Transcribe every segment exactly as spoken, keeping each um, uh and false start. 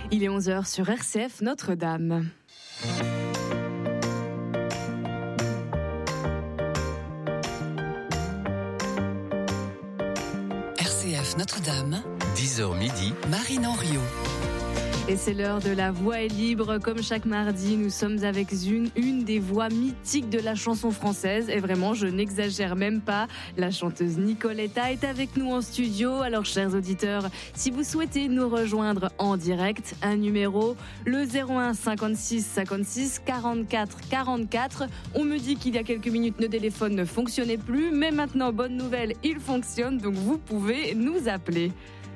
Il est onze heures sur R C F Notre-Dame. R C F Notre-Dame, dix heures midi, Marine Henriot. Et c'est l'heure de la voix est libre. Comme chaque mardi, nous sommes avec une, une des voix mythiques de la chanson française. Et vraiment, je n'exagère même pas. La chanteuse Nicoletta est avec nous en studio. Alors, chers auditeurs, si vous souhaitez nous rejoindre en direct, un numéro, le zéro un cinquante-six cinquante-six quarante-quatre quarante-quatre. On me dit qu'il y a quelques minutes, nos téléphones ne fonctionnaient plus. Mais maintenant, bonne nouvelle, ils fonctionnent. Donc, vous pouvez nous appeler.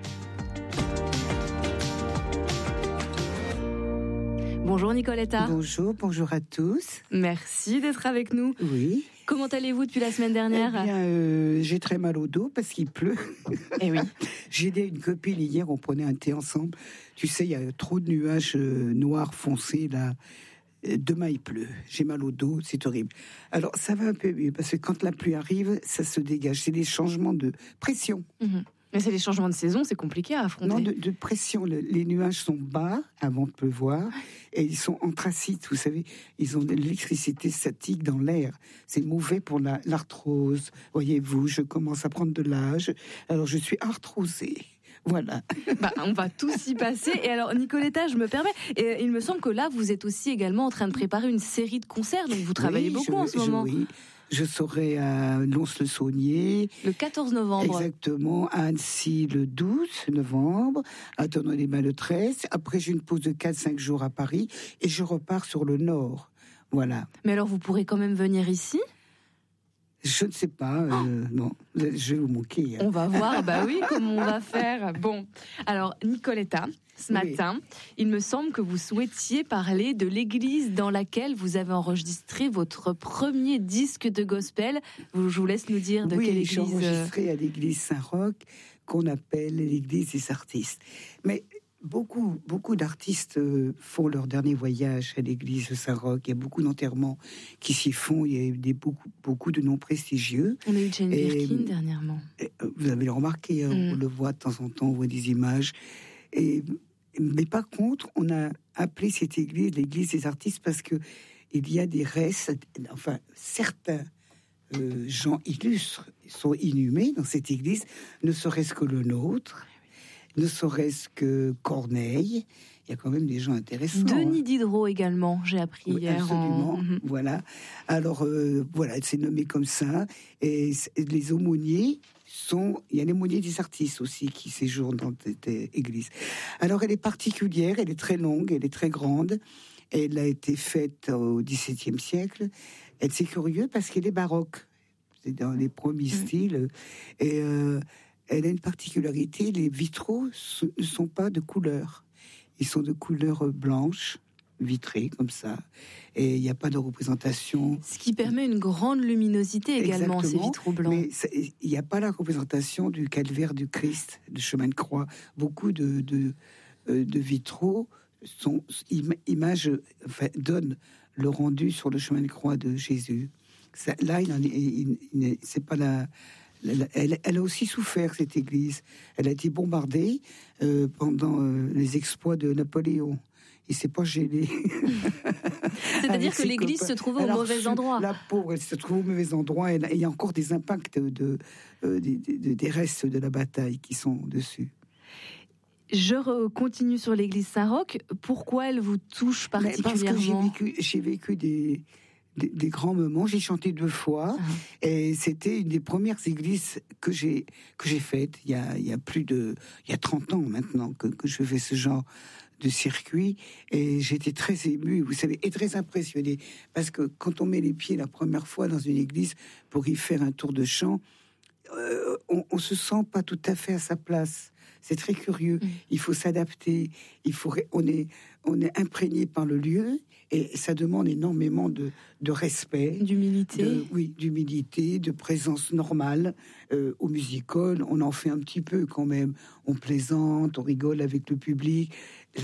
Bonjour Nicoletta. Bonjour, bonjour à tous. Merci d'être avec nous. Oui. Comment allez-vous depuis la semaine dernière ? Eh bien, euh, j'ai très mal au dos parce qu'il pleut. Eh oui. J'ai aidé une copine hier, on prenait un thé ensemble. Tu sais, il y a trop de nuages euh, noirs foncés là. Demain il pleut, j'ai mal au dos, c'est horrible. Alors ça va un peu mieux parce que quand la pluie arrive, ça se dégage. C'est des changements de pression. Mmh. Mais c'est les changements de saison, c'est compliqué à affronter. Non, de, de pression. Le, les nuages sont bas avant de pleuvoir et ils sont anthracites, vous savez. Ils ont de l'électricité statique dans l'air. C'est mauvais pour la, l'arthrose. Voyez-vous, je commence à prendre de l'âge. Alors je suis arthrosée. Voilà. Bah, on va tous y passer. Et alors, Nicoletta, je me permets, et il me semble que là, vous êtes aussi également en train de préparer une série de concerts, donc vous travaillez oui, beaucoup je, en ce moment. Je, oui, je serai à Lons-le-Saunier. Le quatorze novembre. Exactement, à Annecy le douze novembre, à Tonon-les-Bains le treize. Après, j'ai une pause de quatre à cinq jours à Paris et je repars sur le nord. Voilà. Mais alors, vous pourrez quand même venir ici ? Je ne sais pas, euh, oh. non, je vais vous manquer. Hein. On va voir, bah oui, comment on va faire. Bon, alors Nicoletta, ce matin, oui. Il me semble que vous souhaitiez parler de l'église dans laquelle vous avez enregistré votre premier disque de gospel. Je vous laisse nous dire de oui, quelle église. Oui, j'ai enregistré à l'église Saint-Roch, qu'on appelle l'église des artistes. Mais Beaucoup, beaucoup d'artistes font leur dernier voyage à l'église de Saint-Roch. Il y a beaucoup d'enterrements qui s'y font. Il y a des, beaucoup, beaucoup de noms prestigieux. On a eu Jane Birkin dernièrement. Vous avez remarqué, hein, mm. on le voit de temps en temps, on voit des images. Et, mais par contre, on a appelé cette église l'église des artistes parce que il y a des restes, enfin, certains euh, gens illustres sont inhumés dans cette église, ne serait-ce que le nôtre. Ne serait-ce que Corneille, il y a quand même des gens intéressants. Denis hein. Diderot également, j'ai appris oui, hier. Absolument, en... voilà. Alors, euh, voilà, c'est nommé comme ça. Et les aumôniers sont... Il y a l'aumônier des artistes aussi qui séjournent dans cette église. Alors, elle est particulière, elle est très longue, elle est très grande. Elle a été faite au dix-septième siècle. Elle, c'est curieux parce qu'elle est baroque. C'est dans les premiers mmh. styles. Et... Euh, Elle a une particularité, les vitraux ne sont pas de couleur. Ils sont de couleur blanche, vitrée, comme ça. Et il n'y a pas de représentation. Ce qui permet une grande luminosité également, exactement, ces vitraux blancs. Mais il n'y a pas la représentation du calvaire du Christ, du chemin de croix. Beaucoup de, de, de vitraux sont, images, enfin, donnent le rendu sur le chemin de croix de Jésus. Ça, là, il en est, il, il, c'est pas la... Elle, elle a aussi souffert, cette église. Elle a été bombardée euh, pendant euh, les exploits de Napoléon. Il s'est pas gêné. C'est-à-dire que l'église copains. se trouvait au Alors, mauvais endroit. La pauvre, elle se trouve au mauvais endroit. Et il y a encore des impacts de, de, de, de, des restes de la bataille qui sont dessus. Je continue sur l'église Saint-Roch. Pourquoi elle vous touche particulièrement ? Mais parce que j'ai vécu, j'ai vécu des... Des, des grands moments. J'ai chanté deux fois ah. et c'était une des premières églises que j'ai que j'ai faites. Il y a il y a plus de il y a trente ans maintenant que que je fais ce genre de circuit et j'étais très émue, vous savez, et très impressionnée parce que quand on met les pieds la première fois dans une église pour y faire un tour de chant, euh, on, on se sent pas tout à fait à sa place. C'est très curieux. Mmh. Il faut s'adapter. Il faut, on est, on est imprégné par le lieu et ça demande énormément de, de respect, d'humilité. De, oui, d'humilité, de présence normale. Euh, au music hall, on en fait un petit peu quand même. On plaisante, on rigole avec le public.